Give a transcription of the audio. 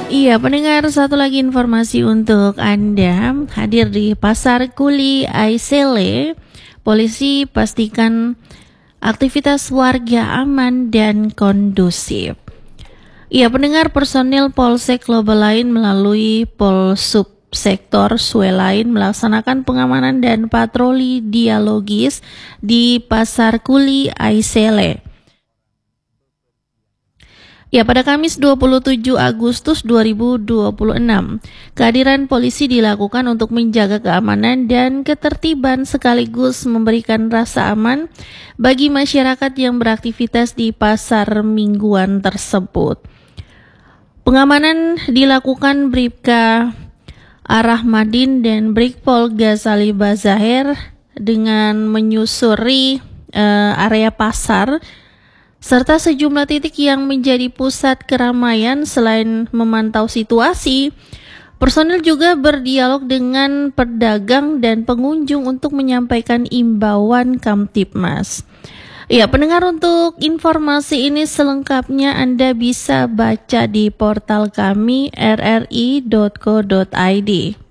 Iya, pendengar, satu lagi informasi untuk Anda. Hadir di Pasar Kuli Aisele, polisi pastikan aktivitas warga aman dan kondusif. Iya, pendengar, personil Polsek Lobelain melalui Polsub Sektor Suelain melaksanakan pengamanan dan patroli dialogis di Pasar Kuli Aisele. Ya, pada Kamis 27 Agustus 2026, kehadiran polisi dilakukan untuk menjaga keamanan dan ketertiban sekaligus memberikan rasa aman bagi masyarakat yang beraktivitas di pasar mingguan tersebut. Pengamanan dilakukan Bribka Arahmadin dan Brigpol Ghazali Bazaher dengan menyusuri area pasar serta sejumlah titik yang menjadi pusat keramaian. Selain memantau situasi, personil juga berdialog dengan pedagang dan pengunjung untuk menyampaikan imbauan Kamtibmas. Ya, pendengar, untuk informasi ini selengkapnya Anda bisa baca di portal kami rri.co.id.